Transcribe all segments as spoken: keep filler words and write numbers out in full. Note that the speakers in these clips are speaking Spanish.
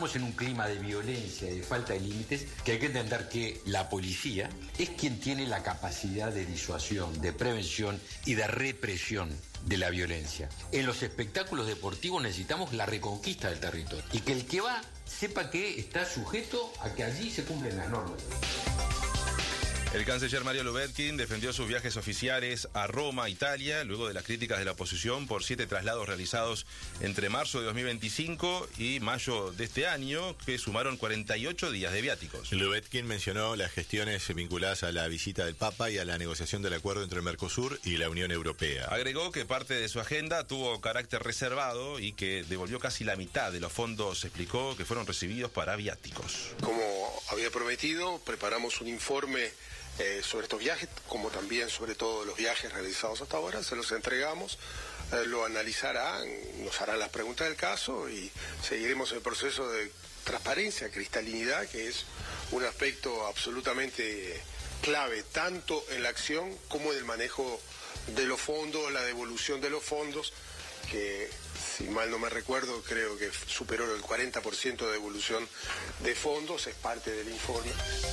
Estamos en un clima de violencia y de falta de límites que hay que entender que la policía es quien tiene la capacidad de disuasión, de prevención y de represión de la violencia. En los espectáculos deportivos necesitamos la reconquista del territorio y que el que va sepa que está sujeto a que allí se cumplen las normas. El canciller Mario Lubetkin defendió sus viajes oficiales a Roma, Italia, luego de las críticas de la oposición por siete traslados realizados entre marzo de dos mil veinticinco y mayo de este año, que sumaron cuarenta y ocho días de viáticos. Lubetkin mencionó las gestiones vinculadas a la visita del Papa y a la negociación del acuerdo entre el Mercosur y la Unión Europea. Agregó que parte de su agenda tuvo carácter reservado y que devolvió casi la mitad de los fondos, explicó, que fueron recibidos para viáticos. Como había prometido, preparamos un informe Eh, sobre estos viajes, como también sobre todo los viajes realizados hasta ahora, se los entregamos, eh, lo analizarán, nos harán las preguntas del caso y seguiremos el proceso de transparencia, cristalinidad, que es un aspecto absolutamente clave, tanto en la acción como en el manejo de los fondos, la devolución de los fondos, que si mal no me recuerdo, creo que superó el cuarenta por ciento de devolución de fondos, es parte del informe.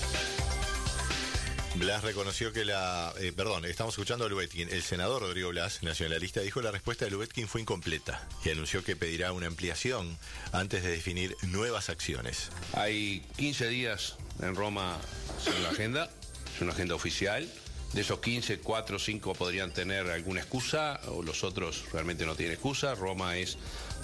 Blas reconoció que la... Eh, perdón, estamos escuchando a Lubetkin. El senador Rodrigo Blas, nacionalista, dijo que la respuesta de Lubetkin fue incompleta y anunció que pedirá una ampliación antes de definir nuevas acciones. Hay quince días en Roma en la agenda, es una agenda oficial. De esos quince, cuatro o cinco podrían tener alguna excusa, o los otros realmente no tienen excusa. Roma es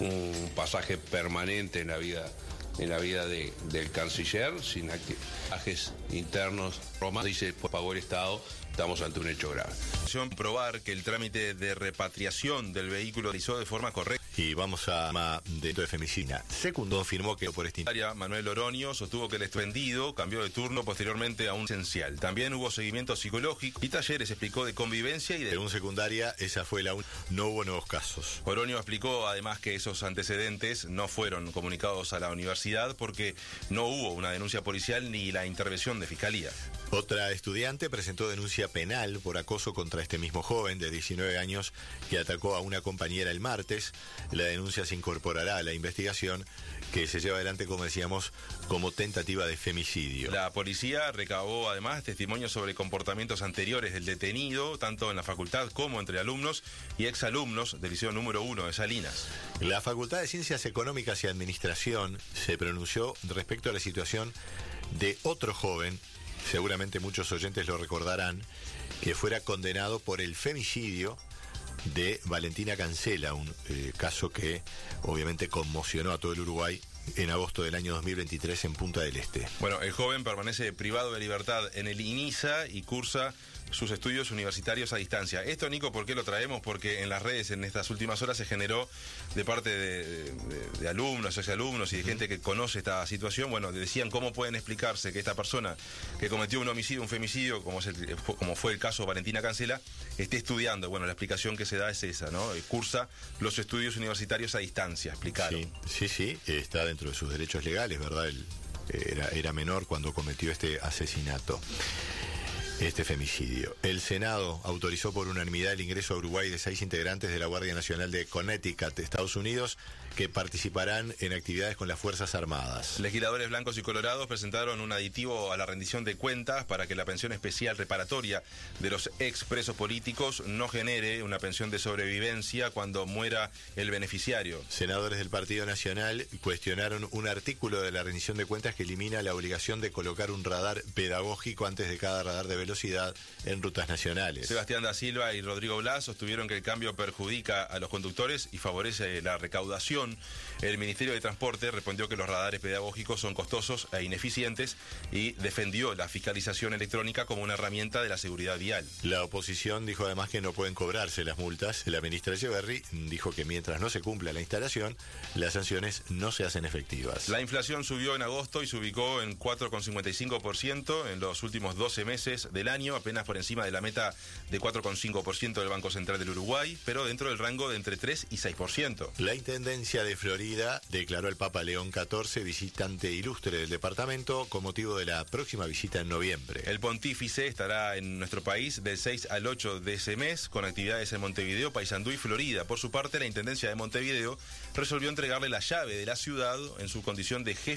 un pasaje permanente en la vida en la vida de, del canciller, sin viajes internos. Roma dice, pues pagó el Estado, estamos ante un hecho grave. Probar que el trámite de repatriación del vehículo realizó de forma correcta. Y vamos a tema de, de femicida. Segundo afirmó que por este Manuel Oroño sostuvo que el expendido cambió de turno posteriormente a un esencial. También hubo seguimiento psicológico y talleres, explicó, de convivencia y de... Según secundaria, esa fue la única. No hubo nuevos casos. Oroño explicó además que esos antecedentes no fueron comunicados a la universidad porque no hubo una denuncia policial ni la intervención de fiscalía. Otra estudiante presentó denuncia penal por acoso contra este mismo joven de diecinueve años que atacó a una compañera el martes. La denuncia se incorporará a la investigación que se lleva adelante, como decíamos, como tentativa de femicidio. La policía recabó además testimonios sobre comportamientos anteriores del detenido, tanto en la facultad como entre alumnos y exalumnos del Liceo número uno de Salinas. La Facultad de Ciencias Económicas y Administración se pronunció respecto a la situación de otro joven, seguramente muchos oyentes lo recordarán, que fuera condenado por el femicidio de Valentina Cancela, un eh, caso que obviamente conmocionó a todo el Uruguay en agosto del año dos mil veintitrés en Punta del Este. Bueno, el joven permanece privado de libertad en el INISA y cursa sus estudios universitarios a distancia. Esto, Nico, ¿por qué lo traemos? Porque en las redes en estas últimas horas se generó de parte de, de, de alumnos, exalumnos y de gente que conoce esta situación, bueno, decían cómo pueden explicarse que esta persona que cometió un homicidio, un femicidio, como, es el, como fue el caso Valentina Cancela, esté estudiando. Bueno, la explicación que se da es esa, ¿no? Cursa los estudios universitarios a distancia, explicaron. Sí, sí, sí, está dentro de sus derechos legales, ¿verdad? Él era, era menor cuando cometió este asesinato. Este femicidio. El Senado autorizó por unanimidad el ingreso a Uruguay de seis integrantes de la Guardia Nacional de Connecticut, Estados Unidos, que participarán en actividades con las Fuerzas Armadas. Legisladores blancos y colorados presentaron un aditivo a la rendición de cuentas para que la pensión especial reparatoria de los expresos políticos no genere una pensión de sobrevivencia cuando muera el beneficiario. Senadores del Partido Nacional cuestionaron un artículo de la rendición de cuentas que elimina la obligación de colocar un radar pedagógico antes de cada radar de velocidad velocidad en rutas nacionales. Sebastián da Silva y Rodrigo Blas sostuvieron que el cambio perjudica a los conductores y favorece la recaudación. El Ministerio de Transporte respondió que los radares pedagógicos son costosos e ineficientes y defendió la fiscalización electrónica como una herramienta de la seguridad vial. La oposición dijo además que no pueden cobrarse las multas. La ministra Echeverri dijo que mientras no se cumpla la instalación, las sanciones no se hacen efectivas. La inflación subió en agosto y se ubicó en cuatro coma cincuenta y cinco por ciento en los últimos doce meses del año, apenas por encima de la meta de cuatro coma cinco por ciento del Banco Central del Uruguay, pero dentro del rango de entre tres y seis por ciento. La Intendencia de Florida declaró al Papa León catorce visitante ilustre del departamento con motivo de la próxima visita en noviembre. El pontífice estará en nuestro país del seis al ocho de ese mes con actividades en Montevideo, Paysandú y Florida. Por su parte, la Intendencia de Montevideo resolvió entregarle la llave de la ciudad en su condición de jefe